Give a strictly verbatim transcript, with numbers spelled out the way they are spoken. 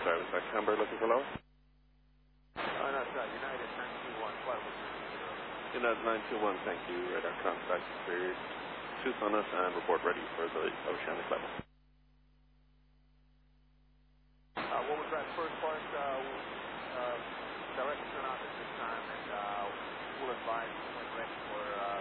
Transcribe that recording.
Driving back Camber, looking for Lower. Oh, that's uh, United nine two one, Flight United nine two one, thank you. Radar contact period. Shoot on us and report ready for the oceanic level. Uh, what was that first part? Uh, uh, direction out at this time, and uh, we'll advise when ready for uh,